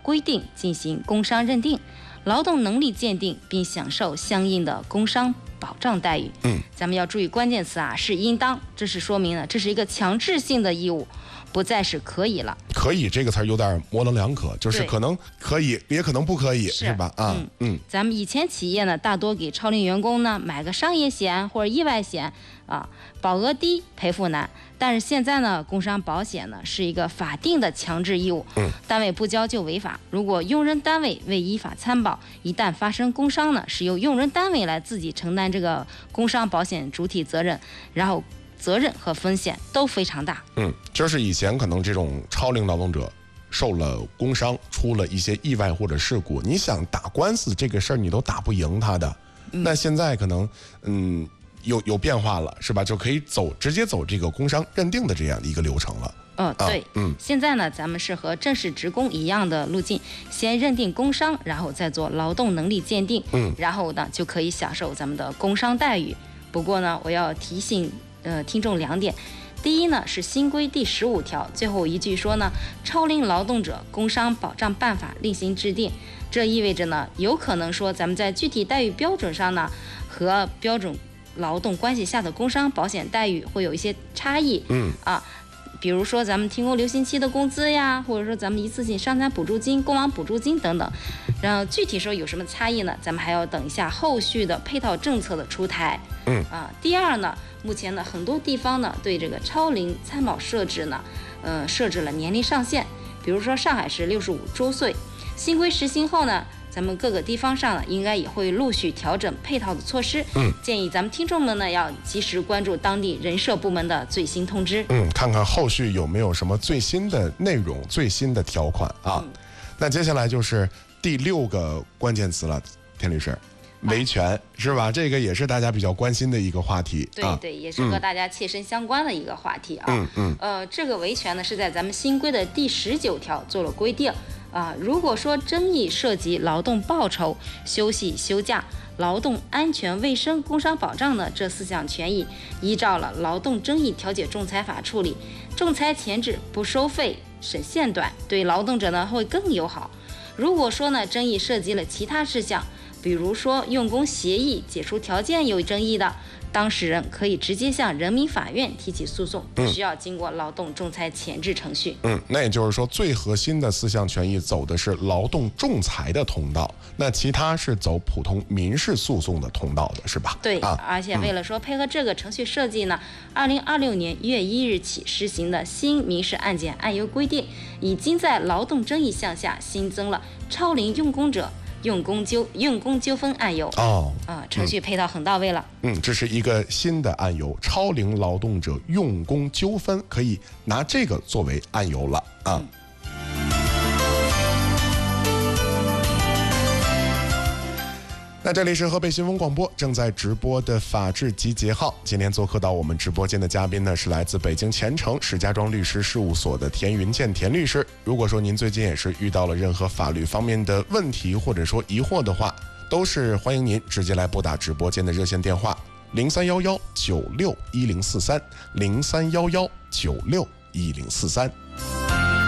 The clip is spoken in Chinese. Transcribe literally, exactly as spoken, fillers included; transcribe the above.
规定进行工伤认定、劳动能力鉴定，并享受相应的工伤保障待遇。 嗯， 咱们要注意关键词啊，是应当，这是说明了这是一个强制性的义务，不再是可以了。 可以这个词儿有点模棱两可，就是可能可以，也可能不可以， 是, 是吧？啊， 嗯嗯， 咱们以前企业呢，大多给超龄员工呢买个商业险或者意外险啊，保额低，赔付难。但是现在呢，工伤保险呢是一个法定的强制义务， 嗯， 单位不交就违法。如果用人单位未依法参保，一旦发生工伤呢，是由用人单位来自己承担这个工伤保险主体责任，然后责任和风险都非常大。 嗯，就是以前可能这种超龄劳动者受了工伤，出了一些意外或者事故，你想打官司这个事儿你都打不赢他的。嗯、那现在可能嗯有有变化了，是吧？就可以走直接走这个工伤认定的这样一个流程了。 嗯，对， 啊、嗯， 现在呢，咱们是和正式职工一样的路径，先认定工伤，然后再做劳动能力鉴定， 嗯， 然后呢就可以享受咱们的工伤待遇。不过呢，我要提醒呃听众两点。第一呢，是新规第十五条最后一句说呢，超龄劳动者工伤保障办法另行制定。这意味着呢，有可能说咱们在具体待遇标准上呢，和标准劳动关系下的工伤保险待遇会有一些差异。 嗯啊，比如说咱们停工流行期的工资呀，或者说咱们一次性伤残补助金、工亡补助金等等。然后具体说有什么差异呢？咱们还要等一下后续的配套政策的出台。 嗯啊，第二呢，目前呢很多地方呢对这个超龄参保设置呢，呃设置了年龄上限，比如说上海是六十五周岁。新规实行后呢，咱们各个地方上呢应该也会陆续调整配套的措施。 嗯， 建议咱们听众们呢要及时关注当地人社部门的最新通知。 嗯，看看后续有没有什么最新的内容、最新的条款啊。嗯、那接下来就是第六个关键词了，田律师。维权、啊、是吧？这个也是大家比较关心的一个话题。 对对，也是和大家切身相关的一个话题啊。 嗯嗯。 呃，这个维权呢是在咱们新规的第十九条做了规定啊。如果说争议涉及劳动报酬、休息休假、劳动安全卫生、工伤保障呢这四项权益，依照了《劳动争议调解仲裁法》处理，仲裁前置，不收费，审限短，对劳动者呢会更友好。如果说呢争议涉及了其他事项，比如说用工协议解除条件有争议的，当事人可以直接向人民法院提起诉讼，不需要经过劳动仲裁前置程序。 嗯，那也就是说，最核心的四项权益走的是劳动仲裁的通道，那其他是走普通民事诉讼的通道的，是吧？ 对， 啊、 而且为了说配合这个程序设计呢，二零二六年一月一日起实行的新民事案件案由规定，已经在劳动争议项下新增了超龄用工者用工纠用工纠纷案由。 哦， 啊，程序配套很到位了。 嗯，这是一个新的案由，超龄劳动者用工纠纷，可以拿这个作为案由了啊。嗯，那这里是河北新闻广播正在直播的法治集结号，今天做客到我们直播间的嘉宾呢是来自北京前程石家庄律师事务所的田云健田律师。如果说您最近也是遇到了任何法律方面的问题或者说疑惑的话，都是欢迎您直接来拨打直播间的热线电话零三幺幺九六一零四三零三幺幺九六一零四三。